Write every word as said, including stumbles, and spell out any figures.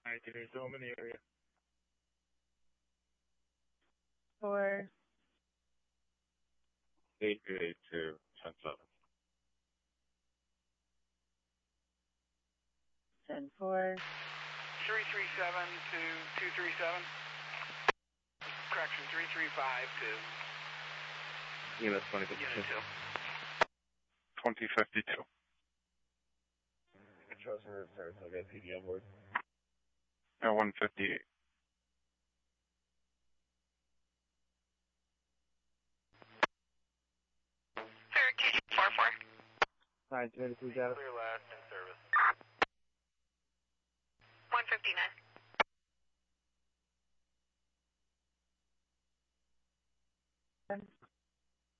Alright, there's home in the area. Four. eight eight two, ten seven. ten four. three three seven to two three seven. Correction, three three five to Unit twenty fifty-two. Unit two. twenty fifty-two. Control center, Saratoga, P D on board. Uh, one fifty-eight. Sir, K G four four. Nine two two data. Clear last